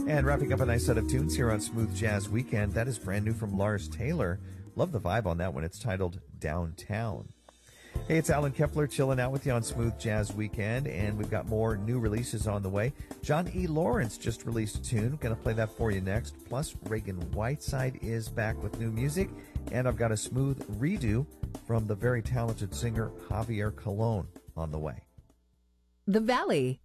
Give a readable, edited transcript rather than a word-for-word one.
And wrapping up a nice set of tunes here on Smooth Jazz Weekend, that is brand new from Lars Taylor. Love the vibe on that one. It's titled Downtown. Hey, it's Alan Kepler chilling out with you on Smooth Jazz Weekend, and we've got more new releases on the way. John E. Lawrence just released a tune. Going to play that for you next. Plus, Reagan Whiteside is back with new music, and I've got a smooth redo from the very talented singer Javier Colon on the way. The Valley.